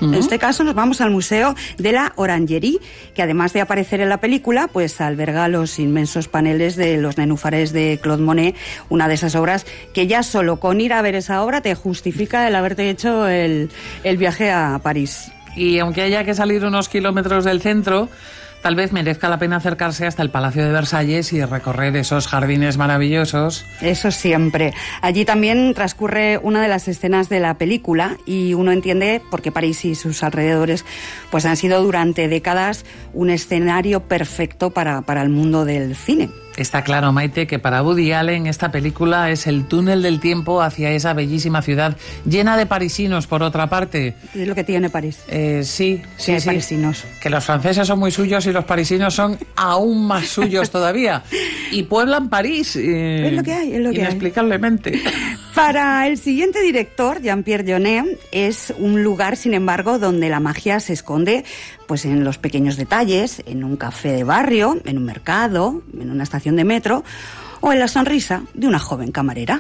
En este caso nos vamos al Museo de la Orangerie, que además de aparecer en la película, pues alberga los inmensos paneles de los nenúfares de Claude Monet, una de esas obras que ya solo con ir a ver esa obra te justifica el haberte hecho el viaje a París. Y aunque haya que salir unos kilómetros del centro, tal vez merezca la pena acercarse hasta el Palacio de Versalles y recorrer esos jardines maravillosos. Eso siempre. Allí también transcurre una de las escenas de la película y uno entiende por qué París y sus alrededores pues han sido durante décadas un escenario perfecto para el mundo del cine. Está claro, Maite, que para Woody Allen esta película es el túnel del tiempo hacia esa bellísima ciudad llena de parisinos, por otra parte. Es lo que tiene París. Sí. Parisinos. Que los franceses son muy suyos y los parisinos son aún más suyos todavía. Y pueblan París. Es lo que hay, inexplicablemente. Para el siguiente director, Jean-Pierre Jeunet, es un lugar, sin embargo, donde la magia se esconde pues en los pequeños detalles, en un café de barrio, en un mercado, en una estación de metro o en la sonrisa de una joven camarera.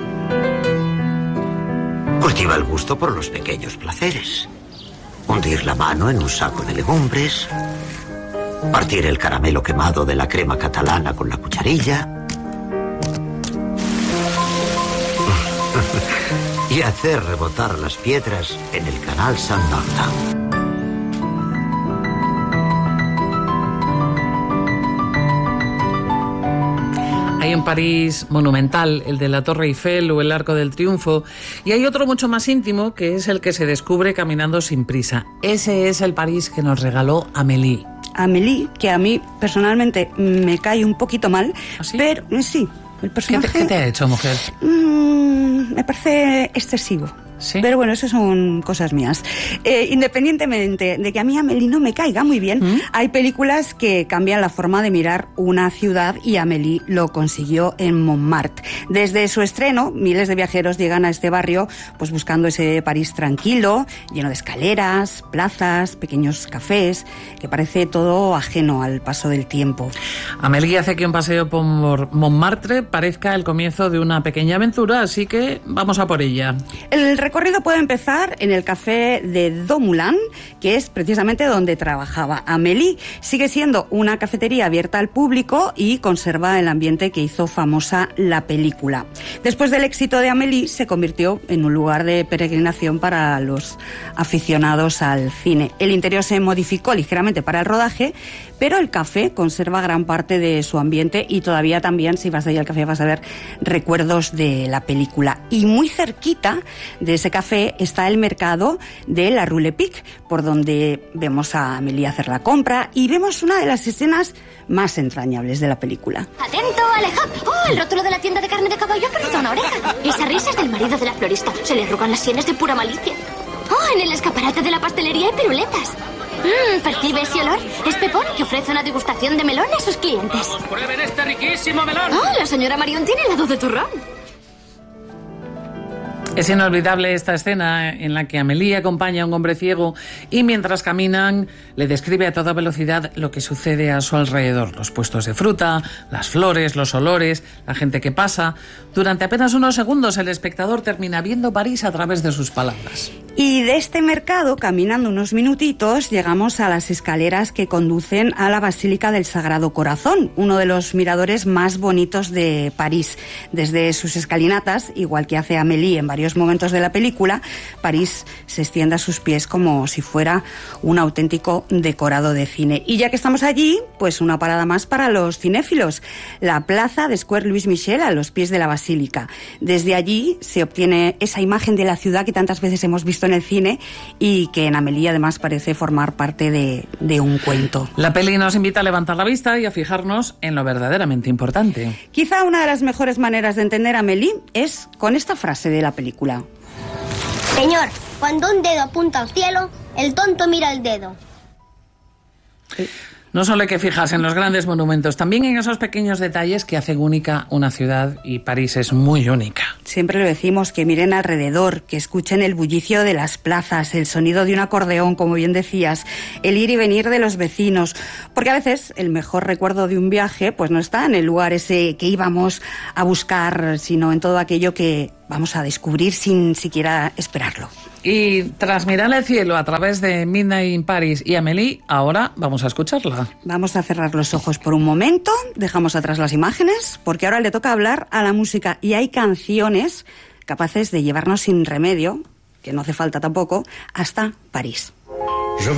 Cultiva el gusto por los pequeños placeres. Hundir la mano en un saco de legumbres, partir el caramelo quemado de la crema catalana con la cucharilla y hacer rebotar las piedras en el canal Saint-Martin. Hay un París monumental, el de la Torre Eiffel o el Arco del Triunfo, y hay otro mucho más íntimo, que es el que se descubre caminando sin prisa. Ese es el París que nos regaló Amélie. Amélie, que a mí personalmente me cae un poquito mal, ¿Ah, sí? Pero sí, el personaje... ¿Qué te ha hecho, mujer? Me parece excesivo. ¿Sí? Pero bueno, eso son cosas mías. Independientemente de que a mí Amélie no me caiga muy bien, hay películas que cambian la forma de mirar una ciudad y Amélie lo consiguió en Montmartre. Desde su estreno, miles de viajeros llegan a este barrio pues buscando ese París tranquilo, lleno de escaleras, plazas, pequeños cafés, que parece todo ajeno al paso del tiempo. Amélie hace que un paseo por Montmartre parezca el comienzo de una pequeña aventura, así que vamos a por ella. El recorrido puede empezar en el café de Domoulin, que es precisamente donde trabajaba Amélie. Sigue siendo una cafetería abierta al público y conserva el ambiente que hizo famosa la película. Después del éxito de Amélie, se convirtió en un lugar de peregrinación para los aficionados al cine. El interior se modificó ligeramente para el rodaje, pero el café conserva gran parte de su ambiente y todavía también, si vas ahí al café, vas a ver recuerdos de la película. Y muy cerquita de ese café está el mercado de la Rue Lepic, por donde vemos a Amélie hacer la compra y vemos una de las escenas más entrañables de la película. ¡Atento, Alejandro! ¡Oh, el rótulo de la tienda de carne de caballo ha perdido una oreja! Esa risa es del marido de la florista. Se le arrugan las sienes de pura malicia. ¡Oh, en el escaparate de la pastelería hay piruletas! ¿Percibe ese olor? Es Pepón, que ofrece una degustación de melón a sus clientes. ¡Prueben este riquísimo melón! ¡Oh, la señora Marion tiene helado de turrón! Es inolvidable esta escena en la que Amélie acompaña a un hombre ciego y mientras caminan le describe a toda velocidad lo que sucede a su alrededor. Los puestos de fruta, las flores, los olores, la gente que pasa. Durante apenas unos segundos el espectador termina viendo París a través de sus palabras. Y de este mercado, caminando unos minutitos, llegamos a las escaleras que conducen a la Basílica del Sagrado Corazón, uno de los miradores más bonitos de París. Desde sus escalinatas, igual que hace Amélie en varios momentos de la película, París se extiende a sus pies como si fuera un auténtico decorado de cine. Y ya que estamos allí, pues una parada más para los cinéfilos, la plaza de Square Louis Michel a los pies de la Basílica. Desde allí se obtiene esa imagen de la ciudad que tantas veces hemos visto en el cine y que en Amélie además parece formar parte de un cuento. La peli nos invita a levantar la vista y a fijarnos en lo verdaderamente importante. Quizá una de las mejores maneras de entender a Amélie es con esta frase de la película. Señor, cuando un dedo apunta al cielo, el tonto mira el dedo. No solo hay que fijarse en los grandes monumentos, también en esos pequeños detalles que hacen única una ciudad, y París es muy única. Siempre lo decimos, que miren alrededor, que escuchen el bullicio de las plazas, el sonido de un acordeón, como bien decías, el ir y venir de los vecinos, porque a veces el mejor recuerdo de un viaje pues no está en el lugar ese que íbamos a buscar, sino en todo aquello que vamos a descubrir sin siquiera esperarlo. Y tras mirar el cielo a través de Midnight in Paris y Amélie, ahora vamos a escucharla. Vamos a cerrar los ojos por un momento, dejamos atrás las imágenes, porque ahora le toca hablar a la música y hay canciones capaces de llevarnos sin remedio, que no hace falta tampoco, hasta París.